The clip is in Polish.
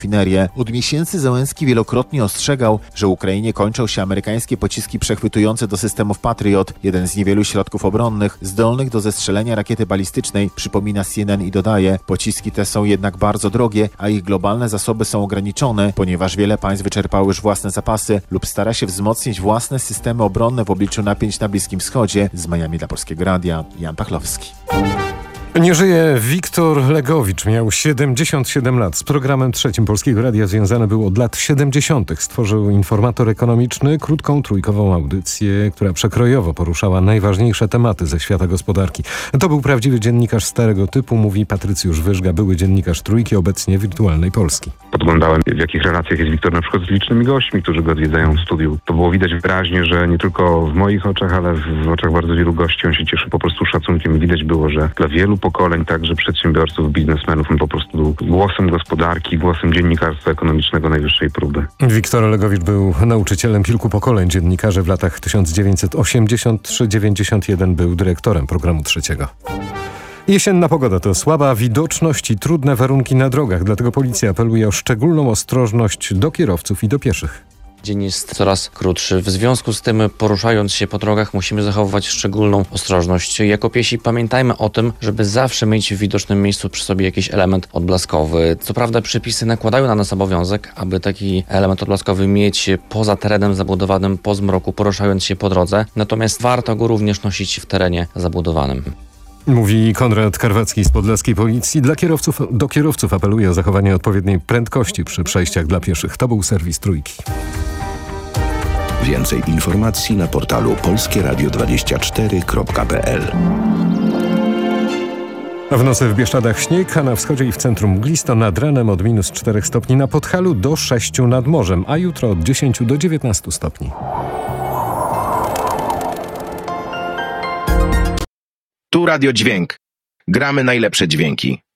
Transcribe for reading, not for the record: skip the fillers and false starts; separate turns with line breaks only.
rafinerię. Od miesięcy Zełenski wielokrotnie ostrzegał, że Ukrainie kończą się amerykańskie pociski przechwytujące do systemów Patriot, jeden z niewielu środków obronnych zdolnych do zestrzelenia rakiety balistycznej, przypomina CNN i dodaje, pociski te są jednak bardzo drogie, a ich globalne zasoby są ograniczone, ponieważ wiele państw wyczerpało już własne zapasy lub stara się wzmocnić własne systemy obronne w obliczu napięć na Bliskim Wschodzie. Z Miami dla Polskiego Radia, Jan Pachlowski.
Nie żyje Wiktor Legowicz, miał 77 lat. Z programem Trzecim Polskiego Radia związany był od lat 70. Stworzył Informator Ekonomiczny, krótką, trójkową audycję, która przekrojowo poruszała najważniejsze tematy ze świata gospodarki. To był prawdziwy dziennikarz starego typu, mówi Patrycjusz Wyżga, były dziennikarz Trójki, obecnie Wirtualnej Polski.
Podglądałem, w jakich relacjach jest Wiktor na przykład z licznymi gośćmi, którzy go odwiedzają w studiu. To było widać wyraźnie, że nie tylko w moich oczach, ale w oczach bardzo wielu gości on się cieszy po prostu szacunkiem. Widać było, że dla wielu pokoleń, także przedsiębiorców, biznesmenów, on po prostu był głosem gospodarki, głosem dziennikarstwa ekonomicznego najwyższej próby.
Wiktor Legowicz był nauczycielem kilku pokoleń dziennikarzy. W latach 1983-91 był dyrektorem programu Trzeciego. Jesienna pogoda to słaba widoczność i trudne warunki na drogach, dlatego policja apeluje o szczególną ostrożność do kierowców i do pieszych.
Dzień jest coraz krótszy. W związku z tym, poruszając się po drogach, musimy zachowywać szczególną ostrożność. Jako piesi pamiętajmy o tym, żeby zawsze mieć w widocznym miejscu przy sobie jakiś element odblaskowy. Co prawda przepisy nakładają na nas obowiązek, aby taki element odblaskowy mieć poza terenem zabudowanym po zmroku, poruszając się po drodze. Natomiast warto go również nosić w terenie zabudowanym.
Mówi Konrad Karwacki z Podlaskiej Policji. Do kierowców apeluje o zachowanie odpowiedniej prędkości przy przejściach dla pieszych. To był serwis Trójki.
Więcej informacji na portalu polskieradio24.pl.
W nocy w Bieszczadach śnieg, a na wschodzie i w centrum mglisto, nad ranem od -4 stopni na Podhalu do 6 nad morzem, a jutro od 10 do 19 stopni.
Tu Radio Dźwięk. Gramy najlepsze dźwięki.